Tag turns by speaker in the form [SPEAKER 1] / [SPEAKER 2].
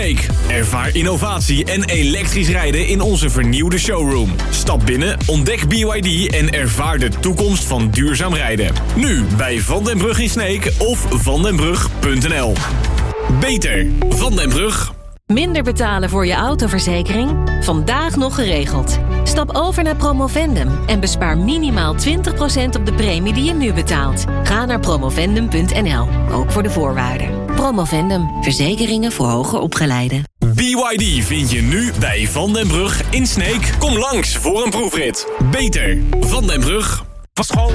[SPEAKER 1] Ervaar innovatie en elektrisch rijden in onze vernieuwde showroom. Stap binnen, ontdek BYD en ervaar de toekomst van duurzaam rijden. Nu bij Van den Brug in Sneek of vandenbrug.nl. Beter Van den Brug.
[SPEAKER 2] Minder betalen voor je autoverzekering? Vandaag nog geregeld. Stap over naar Promovendum en bespaar minimaal 20% op de premie die je nu betaalt. Ga naar promovendum.nl, ook voor de voorwaarden. Promovendum, verzekeringen voor hoger opgeleiden.
[SPEAKER 1] BYD vind je nu bij Van den Brug in Sneek. Kom langs voor een proefrit. Beter Van den Brug.